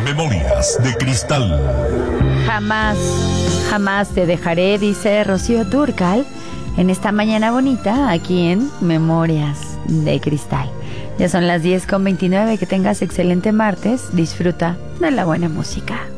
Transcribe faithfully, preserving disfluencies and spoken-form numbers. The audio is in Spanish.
Memorias de Cristal. Jamás, jamás te dejaré, dice Rocío Dúrcal, en esta mañana bonita, aquí en Memorias de Cristal. Ya son las diez con veintinueve, que tengas excelente martes, disfruta de la buena música.